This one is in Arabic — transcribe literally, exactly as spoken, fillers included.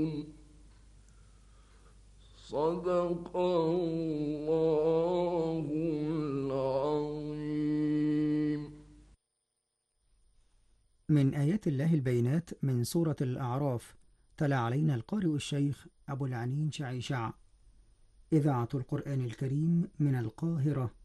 صدق الله العظيم. من آيات الله البينات من سورة الأعراف. تلا علينا القارئ الشيخ أبو العنين شعيشع. إذاعة القرآن الكريم من القاهرة.